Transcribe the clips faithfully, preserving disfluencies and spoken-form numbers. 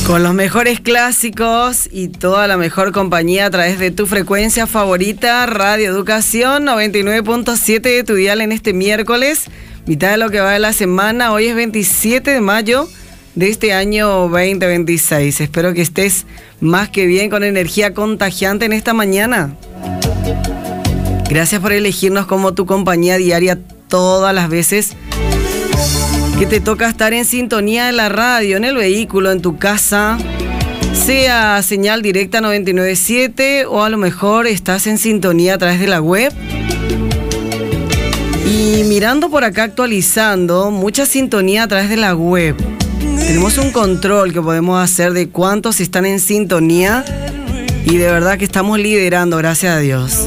Con los mejores clásicos y toda la mejor compañía a través de tu frecuencia favorita, Radio Educación noventa y nueve punto siete de tu dial en este miércoles, mitad de lo que va de la semana. Hoy es veintisiete de mayo de este año veinte veintiséis. Espero que estés más que bien, con energía contagiante en esta mañana. Gracias por elegirnos como tu compañía diaria todas las veces que te toca estar en sintonía de la radio, en el vehículo, en tu casa, sea señal directa noventa y nueve punto siete o a lo mejor estás en sintonía a través de la web. Y mirando por acá, actualizando, mucha sintonía a través de la web. Tenemos un control que podemos hacer de cuántos están en sintonía y de verdad que estamos liderando, gracias a Dios.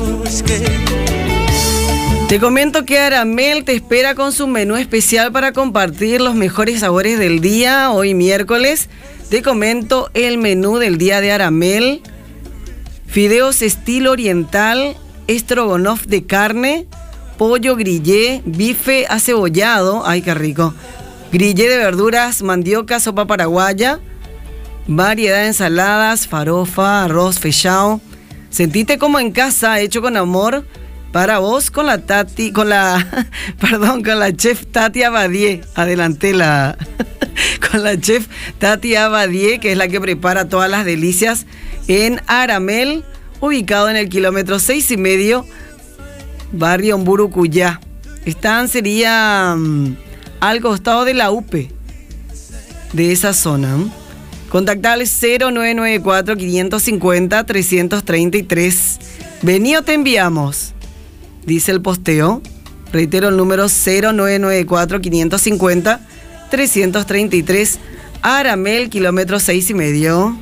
Te comento que Aramel te espera con su menú especial para compartir los mejores sabores del día. Hoy miércoles te comento el menú del día de Aramel: fideos estilo oriental, estrogonoff de carne, pollo grillé, bife acebollado, ay qué rico, grillé de verduras, mandioca, sopa paraguaya, variedad de ensaladas, farofa, arroz, fechao. Sentite como en casa, hecho con amor para vos, con la Tati, con la, perdón, con la chef Tati Abadie. Adelanté la, con la chef Tati Abadie, que es la que prepara todas las delicias en Aramel, ubicado en el kilómetro seis y medio, barrio Mburucuyá. Están, sería um, al costado de la U P E, de esa zona. Contacta al cero nueve nueve cuatro, cinco cinco cero, tres tres tres. Vení o te enviamos, dice el posteo. Reitero el número: cero nueve nueve cuatro, cinco cinco cero, tres tres tres. Aramel, kilómetro seis y medio.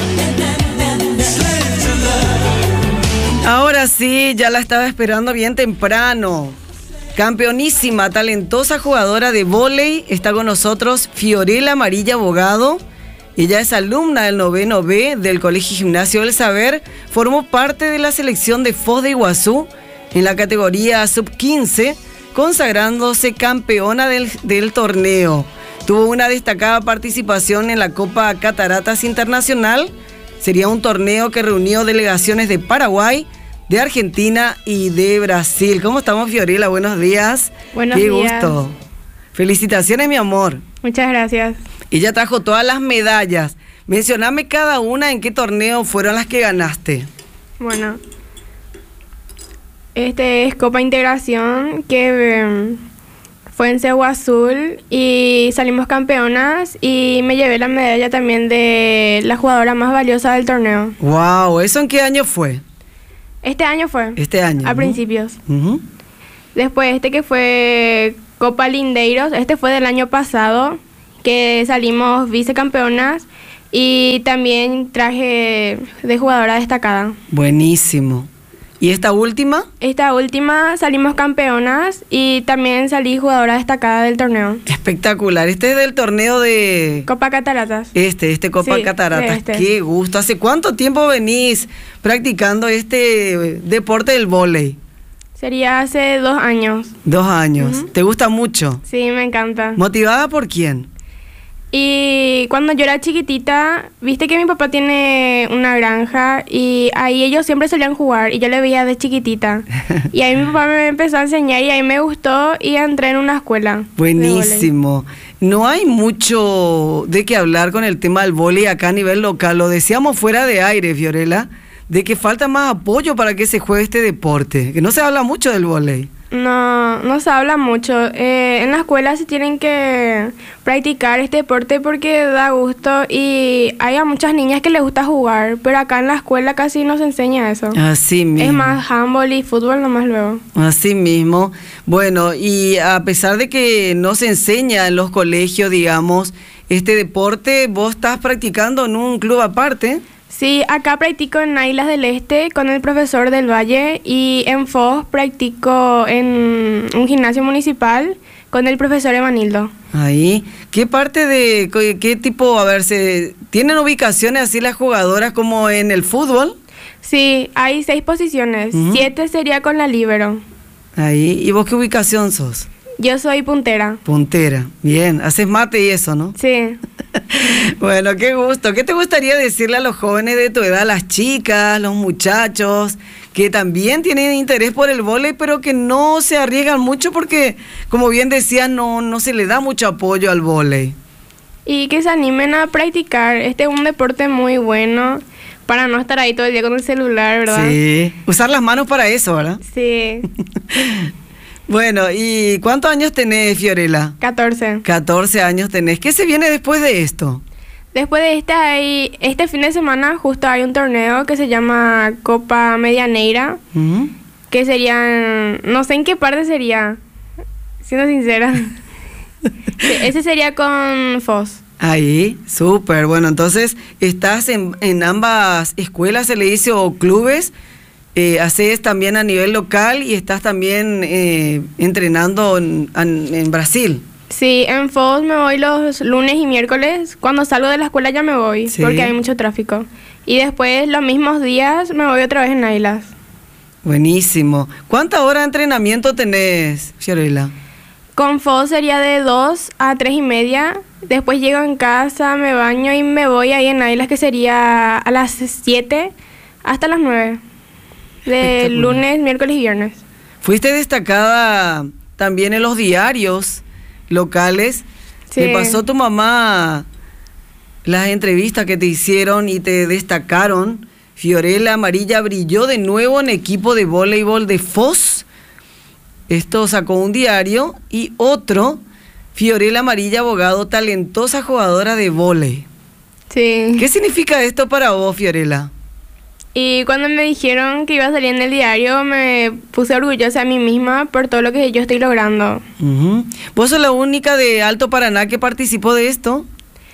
Ahora sí, ya la estaba esperando bien temprano. Campeonísima, talentosa jugadora de vóley, está con nosotros Fiorella Amarilla Abogado. Ella es alumna del noveno B del Colegio Gimnasio del Saber. Formó parte de la selección de Foz de Iguazú en la categoría sub quince, consagrándose campeona del, del torneo. Tuvo una destacada participación en la Copa Cataratas Internacional. Sería un torneo que reunió delegaciones de Paraguay, de Argentina y de Brasil. ¿Cómo estamos, Fiorella? Buenos días. Buenos Qué días. gusto. Felicitaciones, mi amor. Muchas gracias. Ella trajo todas las medallas. Mencioname cada una, en qué torneo fueron las que ganaste. Bueno, este es Copa Integración, que um, fue en Cegua Azul y salimos campeonas, y me llevé la medalla también de la jugadora más valiosa del torneo. Wow, ¿eso en qué año fue? Este año fue. Este año. A ¿no? principios. Uh-huh. Después este que fue Copa Lindeiros, este fue del año pasado, que salimos vicecampeonas, y también traje de jugadora destacada. Buenísimo. ¿Y esta última? Esta última salimos campeonas y también salí jugadora destacada del torneo. Espectacular. Este es del torneo de... Copa Cataratas. Este, este Copa Sí, Cataratas. este. Qué gusto. ¿Hace cuánto tiempo venís practicando este deporte del vóley? Sería hace dos años. Dos años. Uh-huh. ¿Te gusta mucho? Sí, me encanta. ¿Motivada por quién? Y cuando yo era chiquitita, viste que mi papá tiene una granja y ahí ellos siempre solían jugar y yo le veía de chiquitita. Y ahí mi papá me empezó a enseñar y ahí me gustó y entré en una escuela. Buenísimo. No hay mucho de qué hablar con el tema del vóley acá a nivel local. Lo decíamos fuera de aire, Fiorella, de que falta más apoyo para que se juegue este deporte, que no se habla mucho del vóley. No, no se habla mucho. Eh, en la escuela se tienen que practicar este deporte porque da gusto y hay a muchas niñas que les gusta jugar, pero acá en la escuela casi no se enseña eso. Así mismo. Es más handball y fútbol nomás luego. Así mismo. Bueno, y a pesar de que no se enseña en los colegios, digamos, este deporte, vos estás practicando en un club aparte. Sí, acá practico en Islas del Este con el profesor del Valle, y en Foz practico en un gimnasio municipal con el profesor Evanildo. Ahí, ¿qué parte de, qué, qué tipo, a ver, se tienen ubicaciones así las jugadoras como en el fútbol? Sí, hay seis posiciones, uh-huh. Siete sería con la líbero. Ahí, ¿y vos qué ubicación sos? Yo soy puntera. Puntera, bien. Haces mate y eso, ¿no? Sí. Bueno, qué gusto. ¿Qué te gustaría decirle a los jóvenes de tu edad, las chicas, los muchachos, que también tienen interés por el vóley, pero que no se arriesgan mucho porque, como bien decías, no, no se le da mucho apoyo al vóley? Y que se animen a practicar. Este es un deporte muy bueno para no estar ahí todo el día con el celular, ¿verdad? Sí. Usar las manos para eso, ¿verdad? Sí. Bueno, ¿y cuántos años tenés, Fiorella? catorce. catorce años tenés. ¿Qué se viene después de esto? Después de este, hay, este fin de semana justo hay un torneo que se llama Copa Medianeira, Uh-huh. que serían, no sé en qué parte sería, siendo sincera. Sí, ese sería con F O S. Ahí, súper. Bueno, entonces estás en, en ambas escuelas, se le dice, o clubes. Eh, haces también a nivel local y estás también eh, entrenando en, en, en Brasil. Sí, en F O S me voy los lunes y miércoles. Cuando salgo de la escuela ya me voy, Sí. porque hay mucho tráfico. Y después, los mismos días, me voy otra vez en Ailas. Buenísimo. ¿Cuántas horas de entrenamiento tenés, Fiorella? Con F O S sería de dos a tres y media. Después llego en casa, me baño y me voy ahí en Ailas, que sería a las siete hasta las nueve. De Espectacular. lunes, miércoles y viernes. Fuiste destacada también en los diarios locales. Sí. ¿Te pasó tu mamá las entrevistas que te hicieron y te destacaron? Fiorella Amarilla brilló de nuevo en equipo de voleibol de F O S. Esto sacó un diario. Y otro, Fiorella Amarilla, abogado, talentosa jugadora de vóley. Sí. ¿Qué significa esto para vos, Fiorella? Y cuando me dijeron que iba a salir en el diario, me puse orgullosa a mí misma por todo lo que yo estoy logrando. Uh-huh. ¿Vos sos la única de Alto Paraná que participó de esto?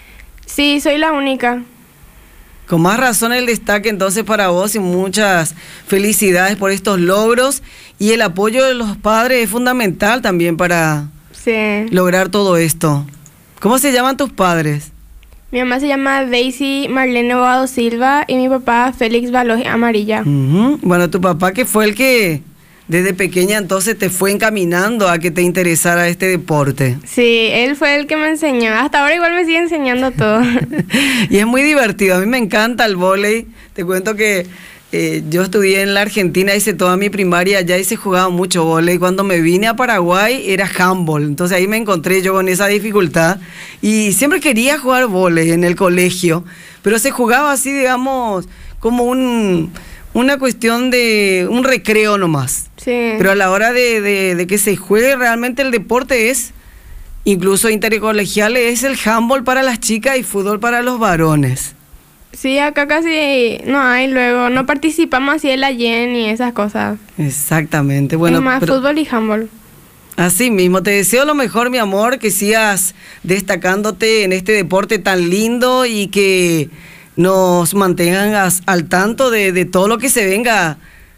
Sí, soy la única. Con más razón el destaque entonces para vos y muchas felicidades por estos logros. Y el apoyo de los padres es fundamental también para Sí. lograr todo esto. ¿Cómo se llaman tus padres? Mi mamá se llama Daisy Marlene Bogado Silva y mi papá Félix Valois Amarilla. Uh-huh. Bueno, tu papá, que fue el que desde pequeña entonces te fue encaminando a que te interesara este deporte. Sí, él fue el que me enseñó. Hasta ahora igual me sigue enseñando todo. Y es muy divertido. A mí me encanta el vóley. Te cuento que eh, yo estudié en la Argentina, hice toda mi primaria allá y se jugaba mucho vóley. Cuando me vine a Paraguay era handball. Entonces ahí me encontré yo con esa dificultad. Y siempre quería jugar vóley en el colegio. Pero se jugaba así, digamos, como un, una cuestión de un recreo nomás. Sí. Pero a la hora de, de, de que se juegue realmente el deporte es, incluso intercolegial, es el handball para las chicas y fútbol para los varones. Sí, acá casi no hay luego. No participamos así en la Yen y esas cosas. Exactamente. Bueno, es más pero fútbol y handball. así mismo, te deseo lo mejor, mi amor, que sigas destacándote en este deporte tan lindo y que nos mantengas al tanto de, de todo lo que se venga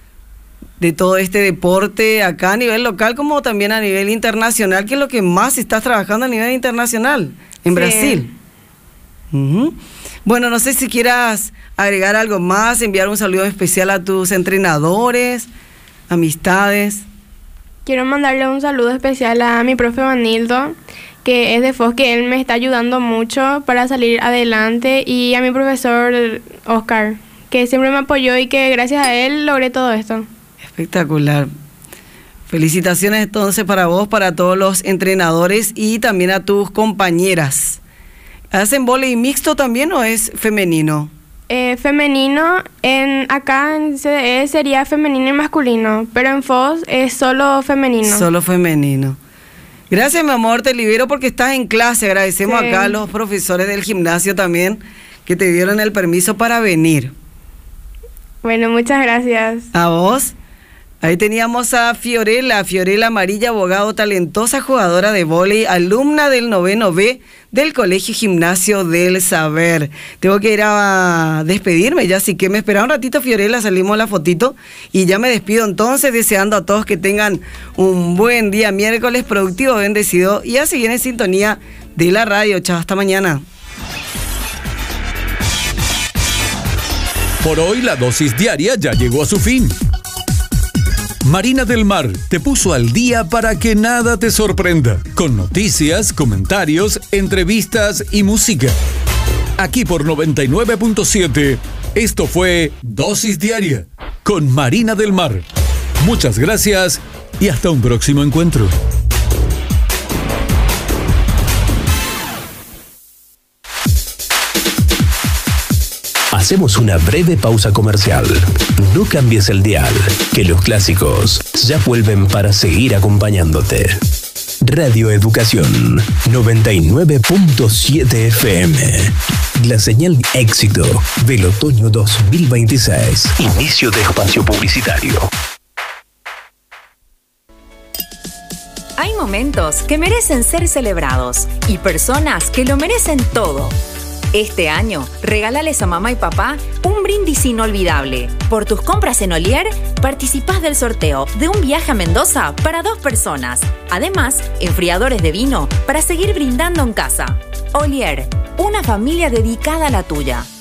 de todo este deporte acá a nivel local como también a nivel internacional, que es lo que más estás trabajando a nivel internacional, en Sí. Brasil. Uh-huh. Bueno, no sé si quieras agregar algo más, enviar un saludo especial a tus entrenadores, amistades. Quiero mandarle un saludo especial a mi profe Vanildo, que es de F O S, que él me está ayudando mucho para salir adelante, y a mi profesor Oscar, que siempre me apoyó y que gracias a él logré todo esto. Espectacular. Felicitaciones entonces para vos, para todos los entrenadores y también a tus compañeras. ¿Hacen vóley mixto también o es femenino? Eh, femenino, en acá en C D E sería femenino y masculino, pero en F O S es solo femenino. Solo femenino. Gracias, mi amor, te libero porque estás en clase. Agradecemos Sí. acá a los profesores del gimnasio también que te dieron el permiso para venir. Bueno, muchas gracias. A vos. Ahí teníamos a Fiorella, Fiorella Amarilla, abogado, talentosa jugadora de vóley, alumna del noveno B del Colegio Gimnasio del Saber. Tengo que ir a despedirme ya, así que me espera un ratito, Fiorella, salimos la fotito y ya me despido entonces, deseando a todos que tengan un buen día miércoles, productivo, bendecido, y a seguir en sintonía de la radio. Chao, hasta mañana. Por hoy la dosis diaria ya llegó a su fin. Marina del Mar te puso al día para que nada te sorprenda, con noticias, comentarios, entrevistas y música. Aquí por noventa y nueve punto siete, esto fue Dosis Diaria con Marina del Mar. Muchas gracias y hasta un próximo encuentro. Hacemos una breve pausa comercial. No cambies el dial, que los clásicos ya vuelven para seguir acompañándote. Radio Educación noventa y nueve punto siete F M. La señal éxito del otoño dos mil veintiséis. Inicio de espacio publicitario. Hay momentos que merecen ser celebrados y personas que lo merecen todo. Este año, regálales a mamá y papá un brindis inolvidable. Por tus compras en Olier, participás del sorteo de un viaje a Mendoza para dos personas. Además, enfriadores de vino para seguir brindando en casa. Olier, una familia dedicada a la tuya.